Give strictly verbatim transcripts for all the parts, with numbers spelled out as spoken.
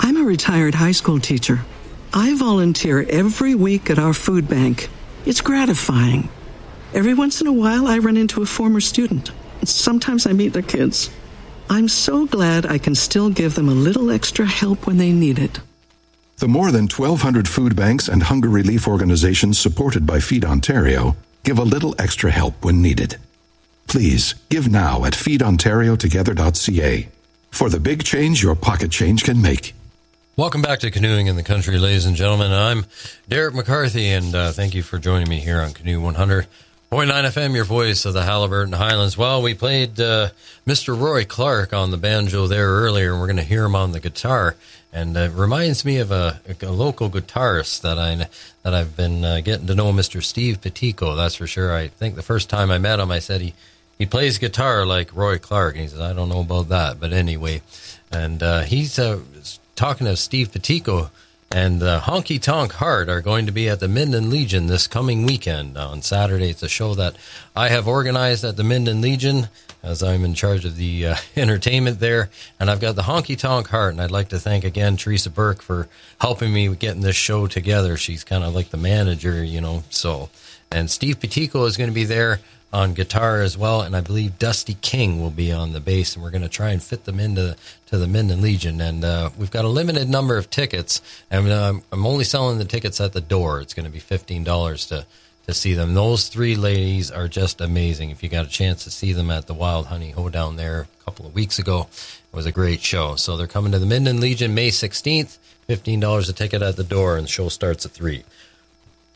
I'm a retired high school teacher. I volunteer every week at our food bank. It's gratifying. Every once in a while, I run into a former student. Sometimes I meet their kids. I'm so glad I can still give them a little extra help when they need it. The more than twelve hundred food banks and hunger relief organizations supported by Feed Ontario give a little extra help when needed. Please, give now at feed ontario together dot c a for the big change your pocket change can make. Welcome back to Canoeing in the Country, ladies and gentlemen. I'm Derek McCarthy, and uh, thank you for joining me here on Canoe one hundred point nine F M, your voice of the Haliburton Highlands. Well, we played uh, Mister Roy Clark on the banjo there earlier, and we're going to hear him on the guitar. And uh, it reminds me of a, a local guitarist that, I, that I've been uh, getting to know, Mister Steve Petico, that's for sure. I think the first time I met him, I said he, he plays guitar like Roy Clark. And he says, I don't know about that, but anyway. And uh, he's uh, talking to Steve Petico, and uh, Honky Tonk Heart are going to be at the Minden Legion this coming weekend on Saturday. It's a show that I have organized at the Minden Legion, as I'm in charge of the uh, entertainment there. And I've got the Honky Tonk Heart, and I'd like to thank again Teresa Burke for helping me with getting this show together. She's kind of like the manager, you know. So, and Steve Petico is going to be there on guitar as well, and I believe Dusty King will be on the bass, and we're going to try and fit them into to the Minden Legion. And uh, we've got a limited number of tickets, and um, I'm only selling the tickets at the door. It's going to be fifteen dollars to to see them. Those three ladies are just amazing. If you got a chance to see them at the Wild Honey Hoedown there a couple of weeks ago, it was a great show. So they're coming to the Minden Legion May sixteenth, fifteen dollars a ticket at the door, and the show starts at three.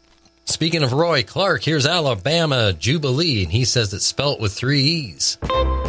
Speaking of Roy Clark, here's Alabama Jubilee, and he says it's spelt with three E's.